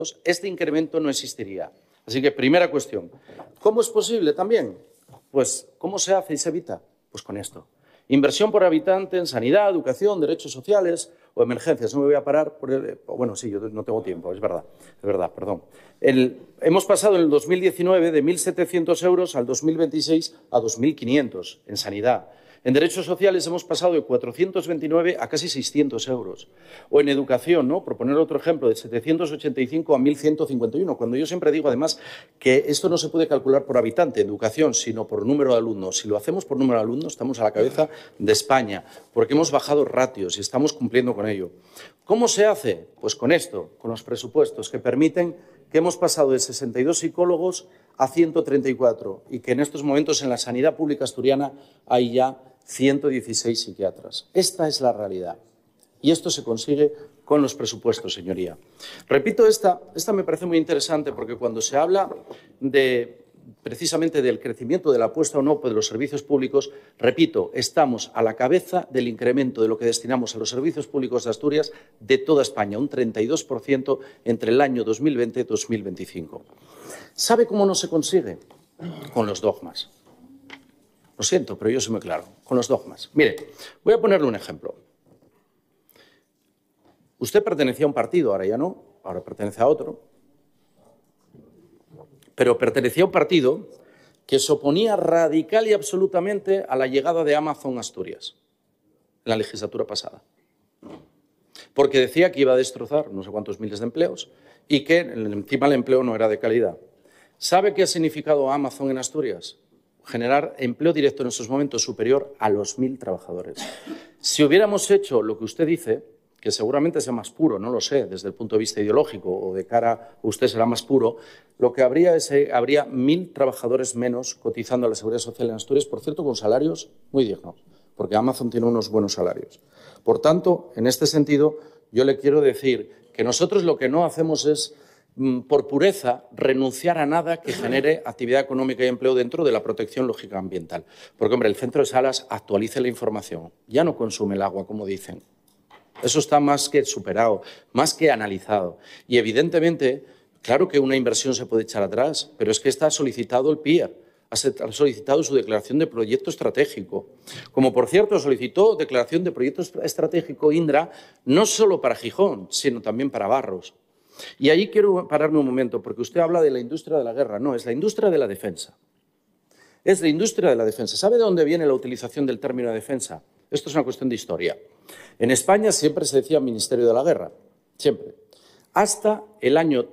este incremento no existiría. Así que, primera cuestión. ¿Cómo es posible también? Pues, ¿cómo se hace y se evita? Pues con esto. Inversión por habitante en sanidad, educación, derechos sociales o emergencias. No me voy a parar, bueno, sí, yo no tengo tiempo, es verdad, perdón. Hemos pasado en el 2019 de 1.700 euros al 2026 a 2.500 en sanidad. En derechos sociales hemos pasado de 429 a casi 600 euros. O en educación, ¿no? Por poner otro ejemplo, de 785 a 1.151. Cuando yo siempre digo, además, que esto no se puede calcular por habitante, educación, sino por número de alumnos. Si lo hacemos por número de alumnos, estamos a la cabeza de España, porque hemos bajado ratios y estamos cumpliendo con ello. ¿Cómo se hace? Pues con esto, con los presupuestos que permiten que hemos pasado de 62 psicólogos a 134 y que en estos momentos en la sanidad pública asturiana hay ya 116 psiquiatras. Esta es la realidad. Y esto se consigue con los presupuestos, señoría. Repito, esta me parece muy interesante porque cuando se habla precisamente del crecimiento de la apuesta o no de los servicios públicos, repito, estamos a la cabeza del incremento de lo que destinamos a los servicios públicos de Asturias de toda España, un 32% entre el año 2020 y 2025. ¿Sabe cómo no se consigue? Con los dogmas. Lo siento, pero yo soy muy claro, con los dogmas. Mire, voy a ponerle un ejemplo. Usted pertenecía a un partido, ahora ya no, ahora pertenece a otro, pero pertenecía a un partido que se oponía radical y absolutamente a la llegada de Amazon a Asturias en la legislatura pasada. Porque decía que iba a destrozar no sé cuántos miles de empleos y que encima el empleo no era de calidad. ¿Sabe qué ha significado Amazon en Asturias? Generar empleo directo en estos momentos superior a los 1.000 trabajadores. Si hubiéramos hecho lo que usted dice, que seguramente sea más puro, no lo sé, desde el punto de vista ideológico o de cara a usted será más puro, lo que habría es habría 1.000 trabajadores menos cotizando a la Seguridad Social en Asturias, por cierto, con salarios muy dignos, porque Amazon tiene unos buenos salarios. Por tanto, en este sentido, yo le quiero decir que nosotros lo que no hacemos es, por pureza, renunciar a nada que genere actividad económica y empleo dentro de la protección lógica ambiental. Porque, hombre, el Centro de Salas actualice la información, ya no consume el agua, como dicen. Eso está más que superado, más que analizado. Y, evidentemente, claro que una inversión se puede echar atrás, pero es que está solicitado el PIA, ha solicitado su declaración de proyecto estratégico. Como, por cierto, solicitó declaración de proyecto estratégico Indra no solo para Gijón, sino también para Barros. Y ahí quiero pararme un momento, porque usted habla de la industria de la guerra. No, es la industria de la defensa. Es la industria de la defensa. ¿Sabe de dónde viene la utilización del término defensa? Esto es una cuestión de historia. En España siempre se decía Ministerio de la Guerra, siempre. Hasta el año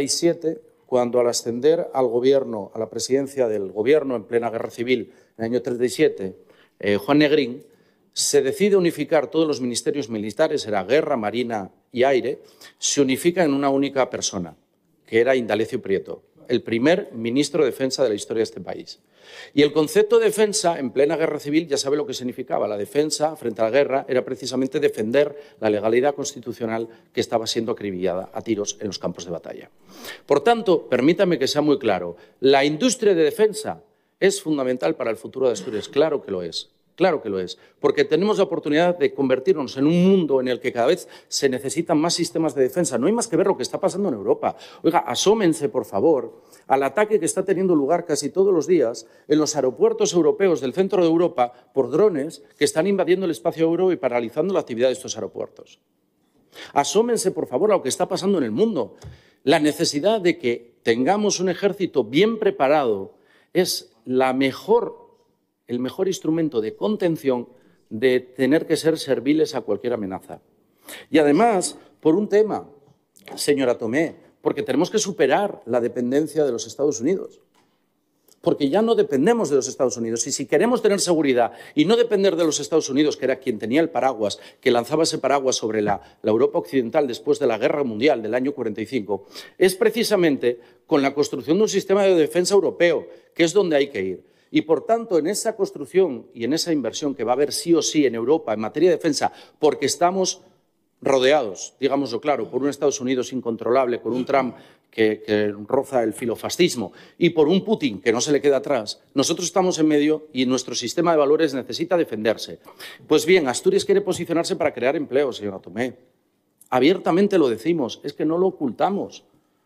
37, cuando al ascender al gobierno, a la presidencia del gobierno en plena guerra civil, en el año 37, Juan Negrín, se decide unificar todos los ministerios militares, era Guerra, Marina y Aire, se unifica en una única persona, que era Indalecio Prieto, el primer ministro de Defensa de la historia de este país. Y el concepto de defensa en plena guerra civil ya sabe lo que significaba. La defensa frente a la guerra era precisamente defender la legalidad constitucional que estaba siendo acribillada a tiros en los campos de batalla. Por tanto, permítame que sea muy claro, la industria de defensa es fundamental para el futuro de Asturias, claro que lo es. Claro que lo es, porque tenemos la oportunidad de convertirnos en un mundo en el que cada vez se necesitan más sistemas de defensa. No hay más que ver lo que está pasando en Europa. Oiga, asómense, por favor, al ataque que está teniendo lugar casi todos los días en los aeropuertos europeos del centro de Europa por drones que están invadiendo el espacio euro y paralizando la actividad de estos aeropuertos. Asómense, por favor, a lo que está pasando en el mundo. La necesidad de que tengamos un ejército bien preparado es el mejor instrumento de contención de tener que ser serviles a cualquier amenaza. Y además, por un tema, señora Tomé, porque tenemos que superar la dependencia de los Estados Unidos. Porque ya no dependemos de los Estados Unidos. Y si queremos tener seguridad y no depender de los Estados Unidos, que era quien tenía el paraguas, que lanzaba ese paraguas sobre la Europa occidental después de la Guerra Mundial del año 45, es precisamente con la construcción de un sistema de defensa europeo, que es donde hay que ir. Y, por tanto, en esa construcción y en esa inversión que va a haber sí o sí en Europa en materia de defensa, porque estamos rodeados, digámoslo claro, por un Estados Unidos incontrolable, por un Trump que roza el filofascismo y por un Putin que no se le queda atrás, nosotros estamos en medio y nuestro sistema de valores necesita defenderse. Pues bien, Asturias quiere posicionarse para crear empleo, señora Tomé. Abiertamente lo decimos, es que no lo ocultamos.